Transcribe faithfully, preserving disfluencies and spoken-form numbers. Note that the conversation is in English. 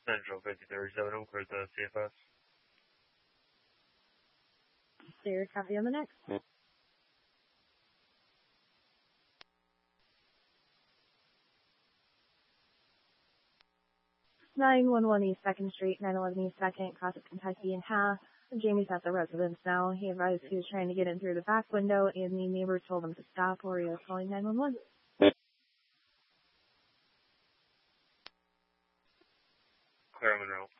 Central fifty thirty-seven, I'm clear to C F S. Clear, copy on the next. Yeah. nine one one East second Street, nine eleven East second, cross of Kentucky in half. Jamie's at the residence now. He advised he was trying to get in through the back window, and the neighbor told him to stop, or he was calling nine one one. Clear Monroe.